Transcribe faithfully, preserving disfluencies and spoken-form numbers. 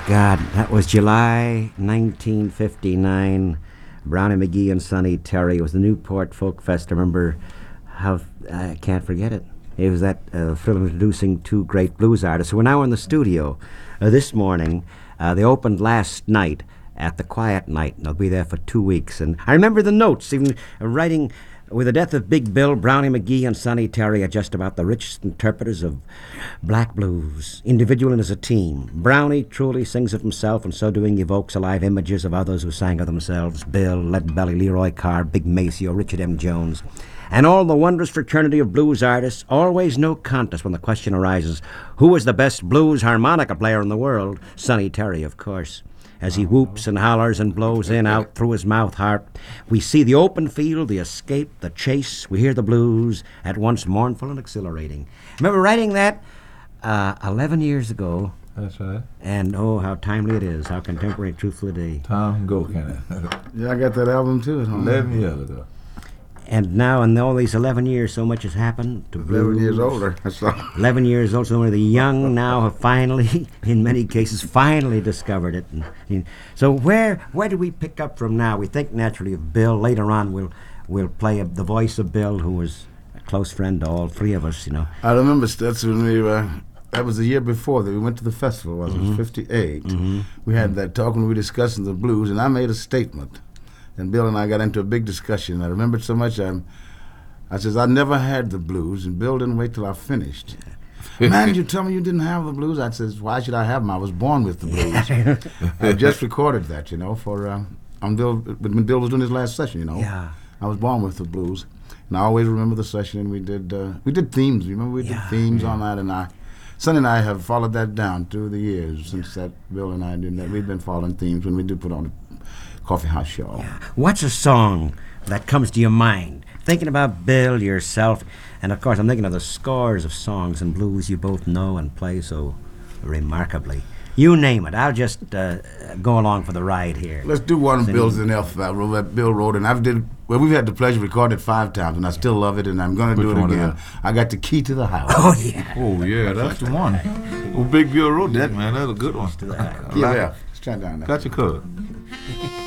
God, that was July nineteen fifty-nine. Brownie McGhee and Sonny Terry. It was the Newport Folk Fest. I remember how, I can't forget it. It was that uh, film introducing two great blues artists. So we're now in the studio uh, this morning. Uh, they opened last night at the Quiet Night, and they'll be there for two weeks. And I remember the notes, even uh, writing, with the death of Big Bill, Brownie McGhee and Sonny Terry are just about the richest interpreters of black blues, individual and as a team. Brownie truly sings of himself, and so doing evokes alive images of others who sang of themselves: Bill, Lead Belly, Leroy Carr, Big Maceo, Richard M. Jones. And all the wondrous fraternity of blues artists, always no contest when the question arises, who is the best blues harmonica player in the world? Sonny Terry, of course. As he whoops and hollers and blows in, out through his mouth harp, we see the open field, the escape, the chase. We hear the blues, at once mournful and exhilarating. Remember writing that uh, eleven years ago. That's right. And oh, how timely it is, how contemporary, truthful today. Time go, can it? Yeah, I got that album too. Eleven years ago. And now, in all these eleven years, so much has happened to blues. Eleven years older. That's all. Eleven years old, so many of the young now have finally, in many cases, finally discovered it. And, and so where where do we pick up from now? We think naturally of Bill. Later on, we'll we'll play a, the voice of Bill, who was a close friend to all three of us. You know. I remember that's when we were. That was the year before that we went to the festival. Was Mm-hmm. it was fifty-eight? Mm-hmm. We had that talk when we were discussing the blues, and I made a statement. And Bill and I got into a big discussion. I remember it so much. I, I says, I never had the blues, and Bill didn't wait till I finished. Man, you tell me you didn't have the blues? I says, why should I have them? I was born with the blues. I just recorded that, you know, for uh, on Bill when Bill was doing his last session, you know. Yeah. I was born with the blues, and I always remember the session. And we did uh, we did themes. Remember we Yeah. did themes on that, and I. Sonny and I have followed that down through the years since that Bill and I did that. We've been following themes when we do put on the Coffee House Show. Yeah. What's a song that comes to your mind? Thinking about Bill, yourself, and of course I'm thinking of the scores of songs and blues you both know and play so remarkably. You name it. I'll just uh, go along for the ride here. Let's do one of Sing. Bill's in F that ro- that Bill wrote, and I've did. Well, we've had the pleasure to record it five times, and I still love it, and I'm going to do Which it one is again. that? I got the Key to the Highway. Oh, yeah. Oh, yeah, that's the one. Well, Big Bill wrote that, man. That's a good one. I Yeah, like yeah. it. Let's try down there. Got your covered.